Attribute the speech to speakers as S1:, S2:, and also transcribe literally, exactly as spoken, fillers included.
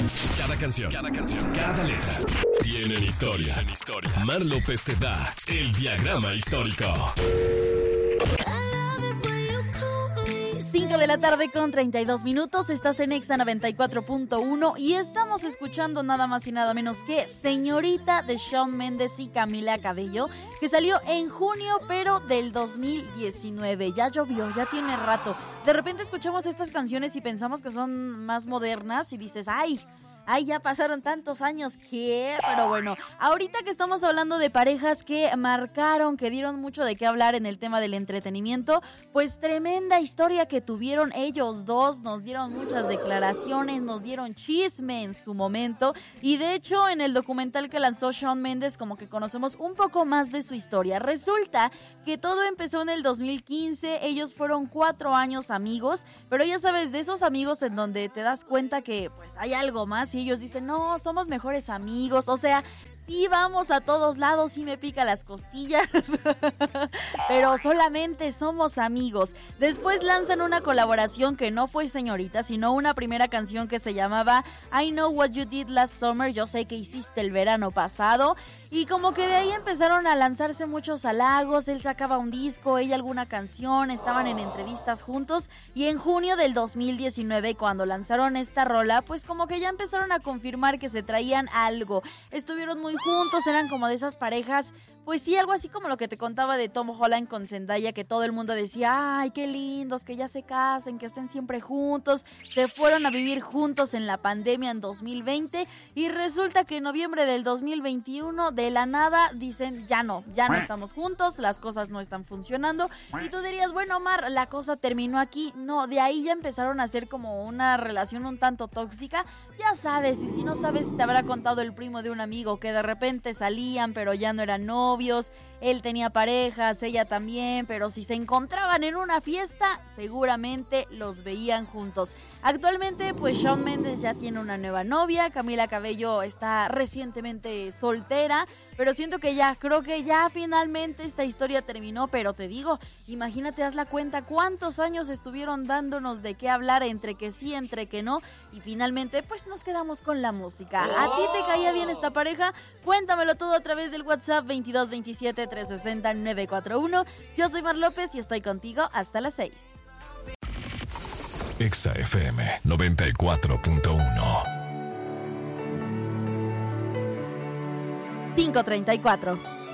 S1: Cada canción, cada canción, cada letra tienen historia. Tienen historia. Mar López te da el diagrama histórico.
S2: cinco de la tarde con treinta y dos minutos, estás en Exa noventa y cuatro punto uno y estamos escuchando nada más y nada menos que Señorita de Shawn Mendes y Camila Cabello, que salió en junio pero del dos mil diecinueve. Ya llovió, ya tiene rato. De repente escuchamos estas canciones y pensamos que son más modernas y dices, ¡ay! Ay, ya pasaron tantos años, ¿qué? Pero bueno, ahorita que estamos hablando de parejas que marcaron, que dieron mucho de qué hablar en el tema del entretenimiento, pues tremenda historia que tuvieron ellos dos, nos dieron muchas declaraciones, nos dieron chisme en su momento, y de hecho en el documental que lanzó Shawn Mendes como que conocemos un poco más de su historia. Resulta que todo empezó en el dos mil quince, ellos fueron cuatro años amigos, pero ya sabes, de esos amigos en donde te das cuenta que pues hay algo más, y ellos dicen, no, somos mejores amigos, o sea, sí vamos a todos lados, sí me pica las costillas, pero solamente somos amigos. Después lanzan una colaboración que no fue Señorita, sino una primera canción que se llamaba I Know What You Did Last Summer, yo sé que hiciste el verano pasado, y como que de ahí empezaron a lanzarse muchos halagos, él sacaba un disco, ella alguna canción, estaban en entrevistas juntos, y en junio del dos mil diecinueve, cuando lanzaron esta rola, pues como que ya empezaron a confirmar que se traían algo, estuvieron muy juntos, eran como de esas parejas, pues sí, algo así como lo que te contaba de Tom Holland con Zendaya, que todo el mundo decía, ay, qué lindos, que ya se casen, que estén siempre juntos, se fueron a vivir juntos en la pandemia en dos mil veinte, y resulta que en noviembre del dos mil veintiuno, de la nada, dicen, ya no, ya no estamos juntos, las cosas no están funcionando, y tú dirías, bueno, Omar, la cosa terminó aquí. No, de ahí ya empezaron a hacer como una relación un tanto tóxica, ya sabes, y si no sabes, te habrá contado el primo de un amigo que de repente salían, pero ya no eran novios, él tenía parejas, ella también, pero si se encontraban en una fiesta, seguramente los veían juntos. Actualmente, pues Shawn Mendes ya tiene una nueva novia, Camila Cabello está recientemente soltera, pero siento que ya, creo que ya finalmente esta historia terminó, pero te digo, imagínate, haz la cuenta cuántos años estuvieron dándonos de qué hablar, entre que sí, entre que no, y finalmente pues nos quedamos con la música. ¿A ti te caía bien esta pareja? Cuéntamelo todo a través del WhatsApp veintidós veintisiete trescientos sesenta nueve cuatro uno. Yo soy Mar López y estoy contigo hasta las seis.
S1: Exa F M noventa y cuatro punto uno.
S2: cinco treinta y cuatro.